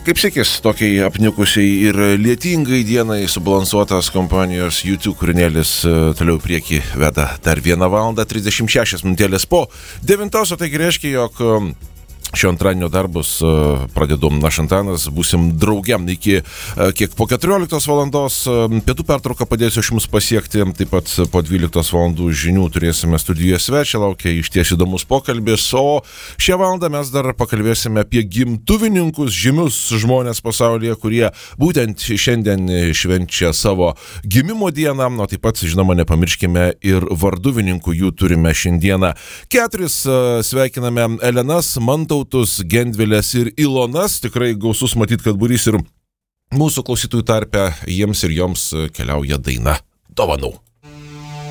Kaip sėkis, tokiai apniukusiai ir lietingai dienai subalansuotas kompanijos YouTube kūrinėlis toliau į priekį veda dar 1 valandą 36 minutėlės po 9, o tai reiškia, jog šio antradienio darbus pradedom Antanas, būsim draugiam iki kiek po 14 valandos, pietų pertrauką padėsiu aš jums pasiekti, taip pat po 12 valandų žinių turėsime studijoje svečią, laukia išties įdomus pokalbis, o šią valandą mes dar pakalbėsime apie gimtuvininkus, žymius žmonės pasaulyje, kurie būtent šiandien švenčia savo gimimo dieną, o taip pat, žinoma, nepamirškime ir varduvininkų, jų turime šiandieną 4, sveikiname Elenas, Mantautus, Gendvilės ir Ilonas, tikrai gausus matyt, kad būrys ir mūsų klausytojų tarpe, jiems ir joms keliauja daina Dovanų.